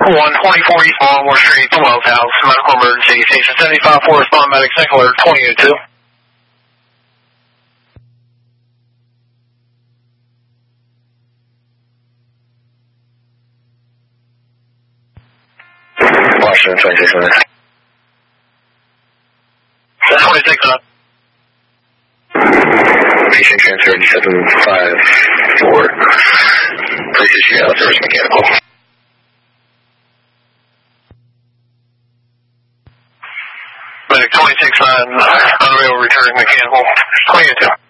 124 East Baltimore Street, the Wells House, medical emergency. Station 75 for respond medic, second alert 2002. Washington 26 minutes. 26 up. Patient transferred 754. Please issue out service mechanical. Medic 26 on the rail returning mechanical 22.